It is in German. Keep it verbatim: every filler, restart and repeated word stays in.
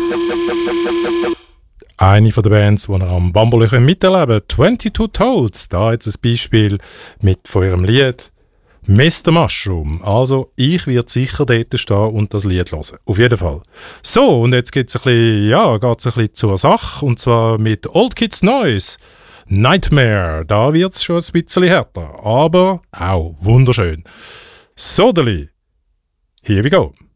Eine von den Bands, die ihr am Bambolö miterleben könnt, zweiundzwanzig Toads. Da jetzt ein Beispiel mit von ihrem Lied Mister Mushroom. Also, ich werde sicher dort stehen und das Lied hören. Auf jeden Fall. So, und jetzt geht's ein bisschen, ja, geht's ein bisschen zur Sache. Und zwar mit Old Kids Noise. Nightmare. Da wird es schon ein bisschen härter. Aber auch wunderschön. Sodeli. Here we go.